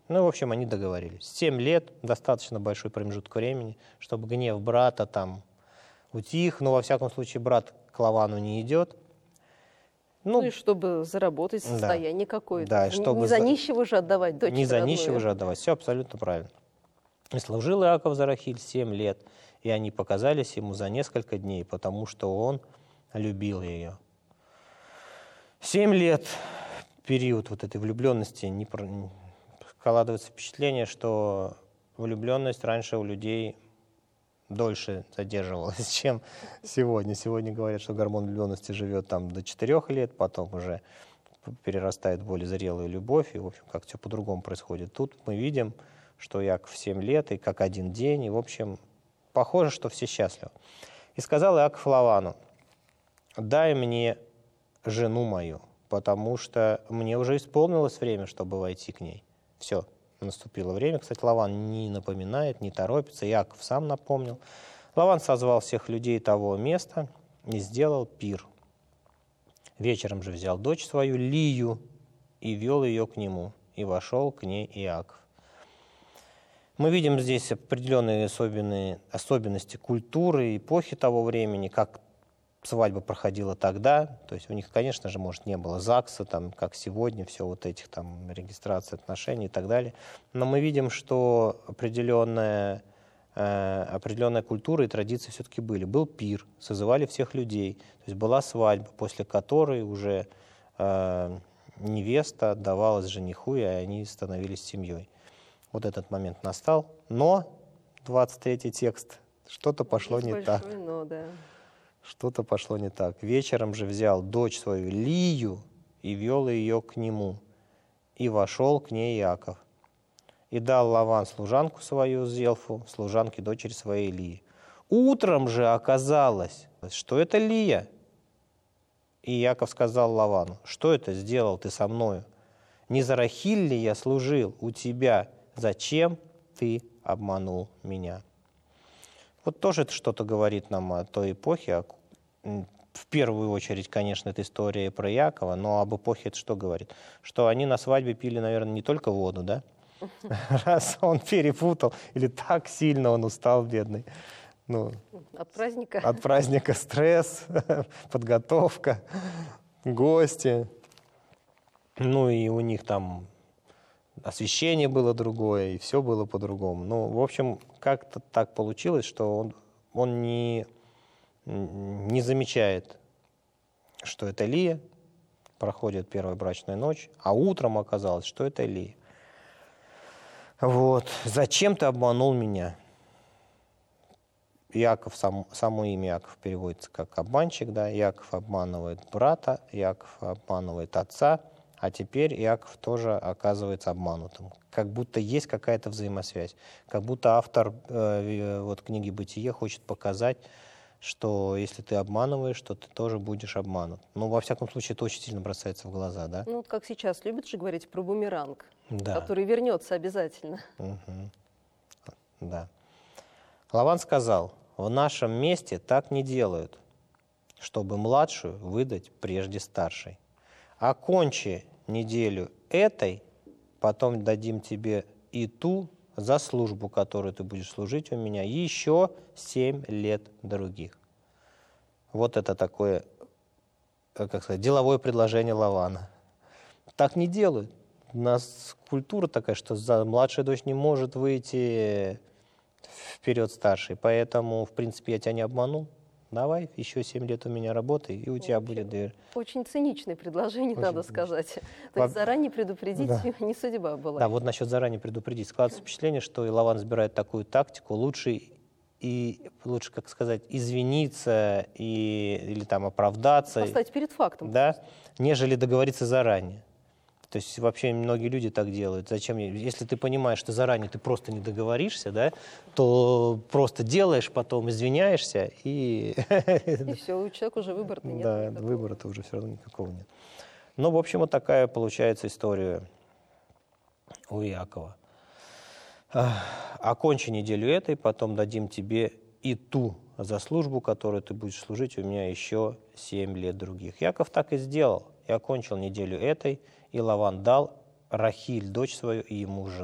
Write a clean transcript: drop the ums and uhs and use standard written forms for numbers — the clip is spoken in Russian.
Ну, в общем, они договорились. 7 лет, достаточно большой промежуток времени, чтобы гнев брата там утих. Но, во всяком случае, брат к Лавану не идет. Ну и чтобы заработать да, состояние какое-то. да, Не чтобы за нищего же отдавать дочь не за родную. нищего же отдавать. Все абсолютно правильно. И служил Иаков за Рахиль 7 лет, и они показались ему за несколько дней, потому что он любил ее. 7 лет, период вот этой влюбленности, складывается впечатление, что влюбленность раньше у людей дольше задерживалась, чем сегодня. Сегодня говорят, что гормон влюбленности живет там до 4 лет, потом уже перерастает в более зрелую любовь, и, в общем, как все по-другому происходит. Тут мы видим, что Иаков 7 лет, и как один день, и, в общем, похоже, что все счастливы. И сказал Иаков Лавану: «Дай мне жену мою, потому что мне уже исполнилось время, чтобы войти к ней». Все, наступило время. Кстати, Лаван не напоминает, не торопится, Иаков сам напомнил. Лаван созвал всех людей того места и сделал пир. Вечером же взял дочь свою, Лию, и вел ее к нему, и вошел к ней Иаков. Мы видим здесь определенные особенности культуры, эпохи того времени, как свадьба проходила тогда. То есть у них, конечно же, может, не было ЗАГСа, там, как сегодня, все вот этих там регистраций отношений и так далее. Но мы видим, что определенная культура и традиции все-таки были. Был пир, созывали всех людей. То есть была свадьба, после которой уже невеста отдавалась жениху, и они становились семьей. Вот этот момент настал, но 23-й текст, что-то пошло не так. Но, да. Что-то пошло не так. Вечером же взял дочь свою Лию и вел ее к нему, и вошел к ней Иаков. И дал Лаван служанку свою Зелфу, служанке дочери своей Лии. Утром же оказалось, что это Лия. И Иаков сказал Лавану: «Что это сделал ты со мною? Не за Рахиль ли я служил у тебя? Зачем ты обманул меня?» Вот тоже это что-то говорит нам о той эпохе. В первую очередь, конечно, это история про Иакова, но об эпохе это что говорит? Что они на свадьбе пили, наверное, не только воду, да? Раз он перепутал, или так сильно он устал, бедный. Ну, от праздника. От праздника стресс, подготовка, гости. Ну и у них там освещение было другое, и все было по-другому. Ну, в общем, как-то так получилось, что он не замечает, что это Лия, проходит первая брачная ночь, а утром оказалось, что это Лия. Вот. «Зачем ты обманул меня?» Иаков, само имя Иаков переводится как обманщик, да, Иаков обманывает брата, Иаков обманывает отца, а теперь Иаков тоже оказывается обманутым. Как будто есть какая-то взаимосвязь, как будто автор вот книги «Бытие» хочет показать, что если ты обманываешь, то ты тоже будешь обманут. Ну, во всяком случае, это очень сильно бросается в глаза, да? Ну, вот как сейчас любят же говорить про бумеранг, да. который вернется обязательно. Угу. Да. Лаван сказал: «В нашем месте так не делают, чтобы младшую выдать прежде старшей. Окончи неделю этой, потом дадим тебе и ту за службу, которую ты будешь служить у меня, еще 7 лет других». Вот это такое, как сказать, деловое предложение Лавана. Так не делают. У нас культура такая, что младшая дочь не может выйти вперед старшей. Поэтому, в принципе, я тебя не обманул. Давай, еще 7 лет у меня работай, и у тебя будет дверь. Очень циничное предложение, очень надо сказать. То есть заранее предупредить не судьба была. Да, вот насчет заранее предупредить. Складывается впечатление, что и Лаван избирает такую тактику. Лучше, как сказать, извиниться или там оправдаться. Поставить перед фактом. Да, нежели договориться заранее. То есть вообще многие люди так делают. Зачем? Если ты понимаешь, что заранее ты просто не договоришься, да, то просто делаешь, потом извиняешься и... И все, у человека уже выбора-то нет. Да, выбора-то уже все равно никакого нет. Ну, в общем, вот такая получается история у Иакова. «Окончи неделю этой, потом дадим тебе и ту за службу, которую ты будешь служить у меня еще 7 лет других». Иаков так и сделал. И окончил неделю этой, и Лаван дал Рахиль, дочь свою, и ему жену.